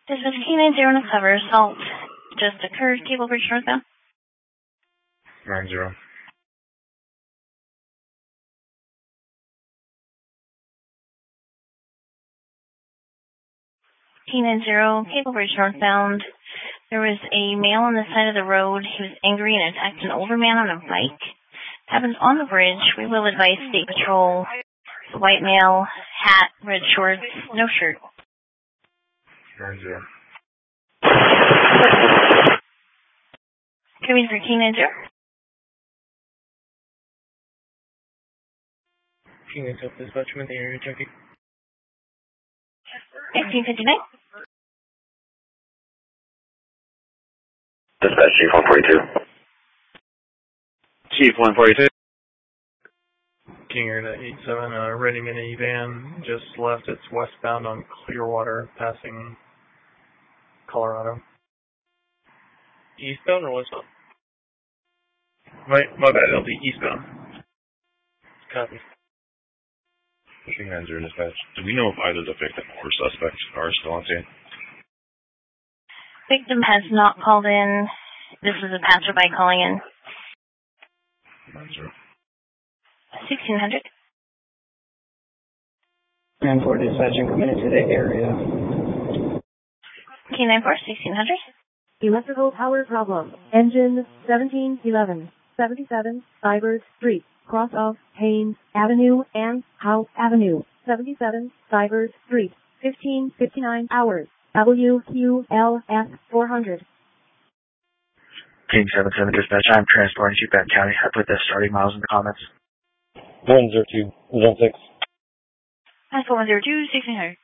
This was K90 on a cover. Assault just occurred. Cable bridge northbound. 90. K90, Cable bridge northbound. There was a male on the side of the road. He was angry and attacked an older man on a bike. Happened on the bridge. We will advise State Patrol. White male, hat, red shorts, no shirt. 90. Coming for K90. K90 dispatchment area junkie. 1859. Dispatch Chief 142. Chief 142. King Air to 87, ready minivan just left. It's westbound on Clearwater, passing Colorado. Eastbound or westbound? My bad, it'll be eastbound. Copy. Pushing 90 dispatch. Do we know if either the victim or suspect are still on scene? Victim has not called in. This is a passerby calling in. 90. 1600. And for dispatching committed to the area. K94, 1600. Electrical power problem. Engine 1711. 77 Cybers Street. Cross of Haynes Avenue and Howe Avenue. 77 Cybers Street. 15:59 hours. WQLS 400. King 77 dispatch, I'm transporting to Benton County. I put the starting miles in the comments. 102, 16. That's 102, 1600.